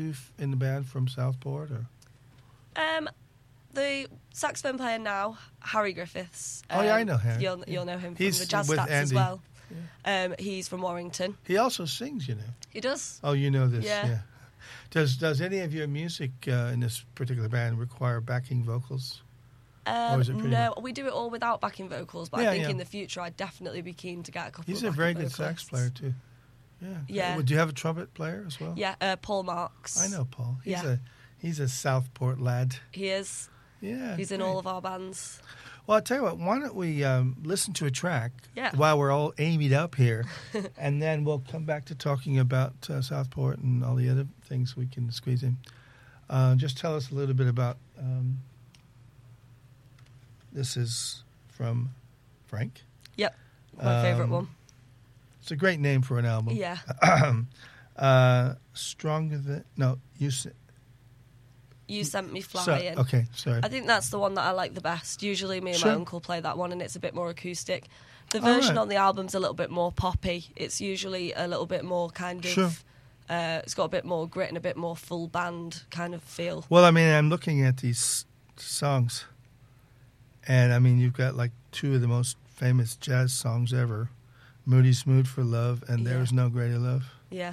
you in the band from Southport? Or? The saxophone player now, Harry Griffiths. Oh, yeah, I know Harry. You'll know him He's from the Jazz with Stats as Andy. well. He's from Warrington. He also sings, you know. He does. Oh, you know this, Yeah. Does any of your music in this particular band require backing vocals? Or is it pretty No, we do it all without backing vocals, but Yeah, I think yeah. in the future I'd definitely be keen to get a couple He's of a backing very good vocalists. sax player, too. Yeah. Yeah. Do you have a trumpet player as well? Yeah, Paul Marks. I know Paul. Yeah. He's a Southport lad. He is. Yeah. He's in great. all of our bands. Well, I'll tell you what, why don't we listen to a track Yeah. while we're all amied up here, and then we'll come back to talking about Southport and all the other things we can squeeze in. Just tell us a little bit about, this is from Frank. Yep, my favourite one. It's a great name for an album. Yeah. Stronger than, no, You Sent Me Flying. okay, sorry. I think that's the one that I like the best. Usually me and Sure. my uncle play that one and it's a bit more acoustic. The All version right. on the album's a little bit more poppy. It's usually a little bit more kind of... Sure. It's got a bit more grit and a bit more full band kind of feel. Well, I mean, I'm looking at these songs, and I mean, you've got like two of the most famous jazz songs ever, Moody's Mood for Love and Yeah. There's No Greater Love. Yeah.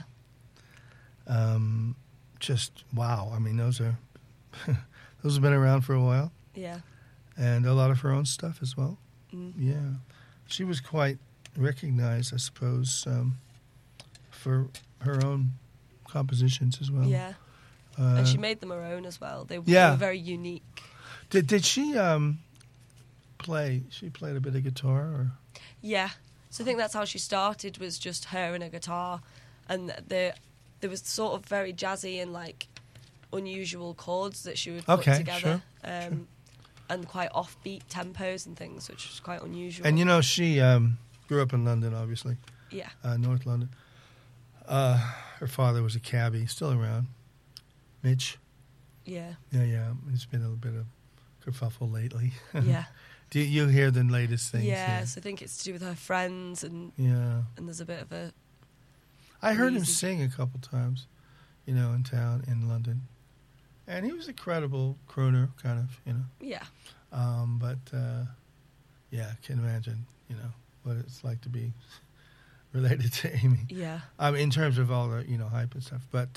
Just, wow. I mean, those are, those have been around for a while, Yeah. and a lot of her own stuff as well. Mm. Yeah. She was quite recognized, I suppose, for her own compositions as well. Yeah. And she made them her own as well. They Yeah. were very unique. Did she play? She played a bit of guitar, or? Yeah. So I think that's how she started, was just her and a guitar. And there was sort of very jazzy and like unusual chords that she would put Okay, together. sure. And quite offbeat tempos and things, which was quite unusual. And you know, she grew up in London, obviously, Yeah. North London. Her father was a cabbie, still around. Mitch. Yeah. Yeah. It's been a bit of kerfuffle lately. Yeah. Do you hear the latest things? Yes, I think it's to do with her friends and Yeah. there's a bit of a... I heard him Crazy. sing a couple times, you know, in town in London. And he was a credible crooner, kind of, you know. Yeah. But, yeah, I can imagine, you know, what it's like to be related to Amy. Yeah. In terms of all the, you know, hype and stuff. But,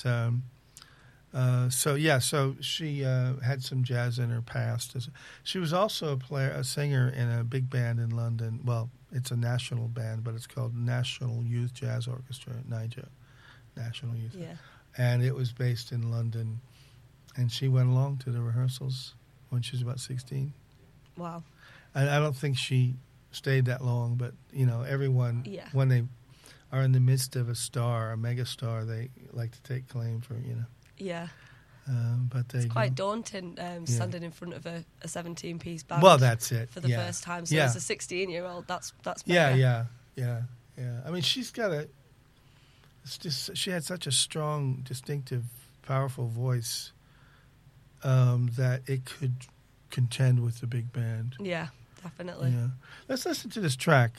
so she had some jazz in her past. She was also a singer in a big band in London. Well, it's a national band, but it's called National Youth Jazz Orchestra, NYJA, National Youth. Yeah. And it was based in London. And she went along to the rehearsals when she was about 16. Wow. And I don't think she stayed that long, but, you know, everyone, Yeah. when they are in the midst of a star, a mega star, they like to take claim for, you know. Yeah. But they It's quite daunting standing in front of a 17-piece band. Well, that's it. For the yeah. first time. So yeah. as a 16-year-old, that's Yeah. I mean, she's got she had such a strong, distinctive, powerful voice that it could contend with the big band. Yeah, definitely. Yeah. Let's listen to this track.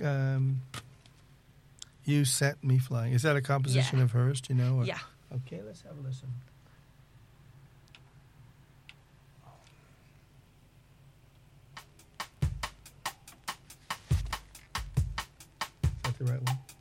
You Sent Me Flying. Is that a composition Yeah. of hers, do you know? Or? Yeah. Okay, let's have a listen. Is that the right one?